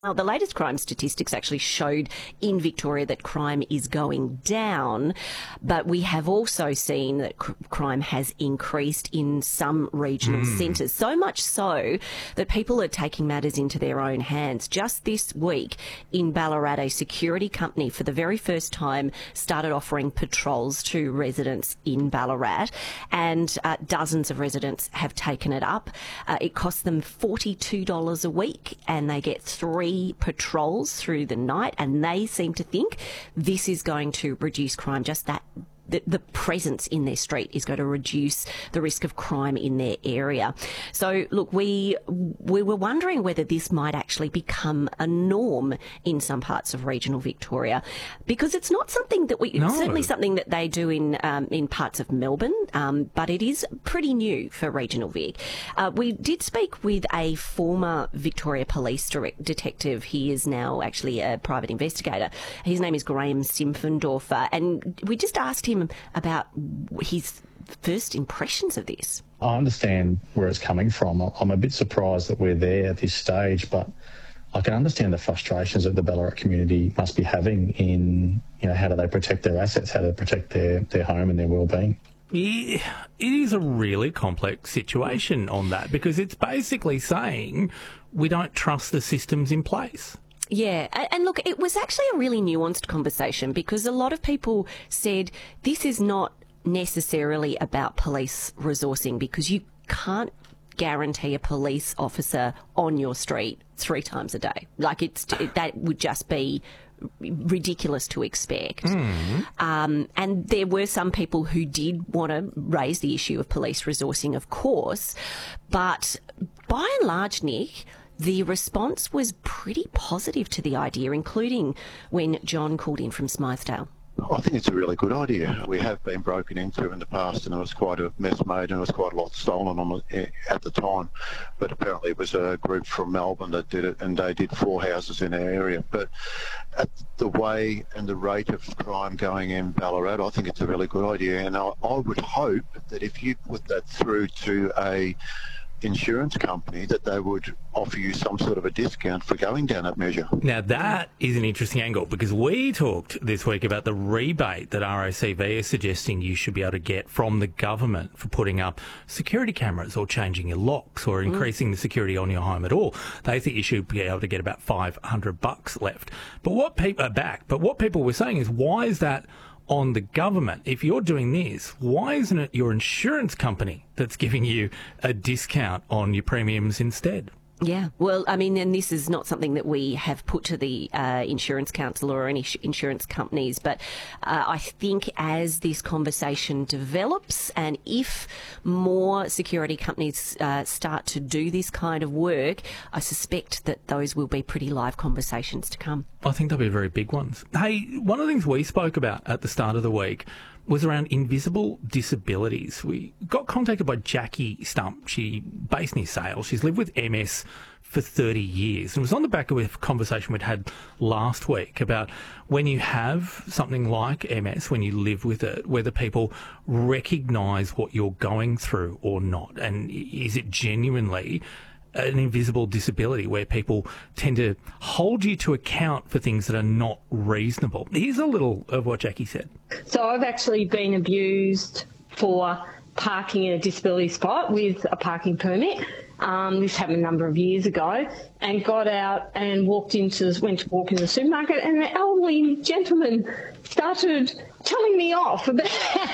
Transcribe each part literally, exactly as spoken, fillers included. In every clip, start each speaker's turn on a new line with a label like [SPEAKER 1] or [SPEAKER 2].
[SPEAKER 1] Well, the latest crime statistics actually showed in Victoria that crime is going down, but we have also seen that cr- crime has increased in some regional mm. centres, so much so that people are taking matters into their own hands. Just this week in Ballarat, a security company for the very first time started offering patrols to residents in Ballarat, and uh, dozens of residents have taken it up. Uh, it costs them forty-two dollars a week, and they get three patrols through the night, and they seem to think this is going to reduce crime. Just that the, the presence in their street is going to reduce the risk of crime in their area. So, look, we we were wondering whether this might actually become a norm in some parts of regional Victoria, because it's not something that we,
[SPEAKER 2] no.
[SPEAKER 1] it's certainly something that they do in um, in parts of Melbourne, um, but it is pretty new for regional Vic. Uh, we did speak with a former Victoria Police direct detective. He is now actually a private investigator. His name is Graham Simpfendorfer, and we just asked him about his first impressions of this.
[SPEAKER 3] I understand where it's coming from. I'm a bit surprised that we're there at this stage, but I can understand the frustrations that the Ballarat community must be having in, you know, how do they protect their assets, how do they protect their, their home and their well-being.
[SPEAKER 2] Yeah, it is a really complex situation on that, because it's basically saying we don't trust the systems in place.
[SPEAKER 1] Yeah, and look, it was actually a really nuanced conversation, because a lot of people said this is not necessarily about police resourcing, because you can't guarantee a police officer on your street three times a day. Like, it's that would just be ridiculous to expect.
[SPEAKER 2] Mm.
[SPEAKER 1] Um, and there were some people who did want to raise the issue of police resourcing, of course, but by and large, Nick, the response was pretty positive to the idea, including when John called in from Smythdale.
[SPEAKER 4] I think it's a really good idea. We have been broken into in the past, and there was quite a mess made, and there was quite a lot stolen on it at the time. But apparently it was a group from Melbourne that did it, and they did four houses in our area. But at the way and the rate of crime going in Ballarat, I think it's a really good idea. And I, I would hope that if you put that through to a insurance company, that they would offer you some sort of a discount for going down that measure.
[SPEAKER 2] Now, that is an interesting angle, because we talked this week about the rebate that R O C V is suggesting you should be able to get from the government for putting up security cameras or changing your locks or increasing mm. the security on your home at all. They think you should be able to get about five hundred bucks left. But what people are back. But what people were saying is, why is that on the government? If you're doing this, why isn't it your insurance company that's giving you a discount on your premiums instead?
[SPEAKER 1] Yeah, well, I mean, and this is not something that we have put to the uh, Insurance Council or any sh- insurance companies, but uh, I think as this conversation develops, and if more security companies uh, start to do this kind of work, I suspect that those will be pretty live conversations to come.
[SPEAKER 2] I think they'll be very big ones. Hey, one of the things we spoke about at the start of the week was around invisible disabilities. We got contacted by Jackie Stump. She based near Sale. She's lived with M S for thirty years. And it was on the back of a conversation we'd had last week about when you have something like M S, when you live with it, whether people recognise what you're going through or not. And is it genuinely an invisible disability where people tend to hold you to account for things that are not reasonable? Here's a little of what Jackie said.
[SPEAKER 5] So I've actually been abused for parking in a disability spot with a parking permit. Um, this happened a number of years ago, and got out and walked into, went to walk in the supermarket, and the elderly gentleman started telling me off about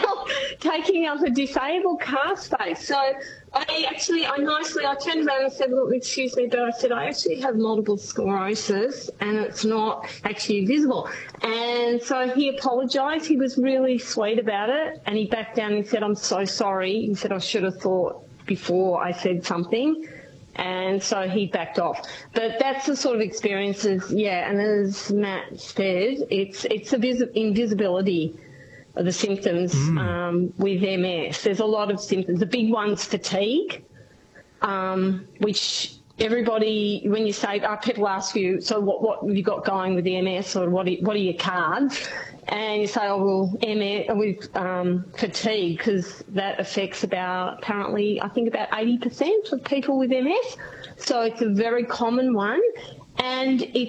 [SPEAKER 5] taking up a disabled car space. So I actually, I nicely, I turned around and said, look, excuse me, but I said, I actually have multiple sclerosis and it's not actually visible. And so he apologised. He was really sweet about it, and he backed down and he said, I'm so sorry. He said, I should have thought before I said something. And so he backed off. But that's the sort of experiences, yeah, and as Matt said, it's it's a vis- invisibility of the symptoms mm. um, with M S. There's a lot of symptoms. The big one's fatigue, um, which everybody, when you say, oh, people ask you, so what, what have you got going with the M S, or what are, what are your cards? And you say, oh, well, M S, with um, fatigue, because that affects about, apparently, I think about eighty percent of people with M S. So it's a very common one. and it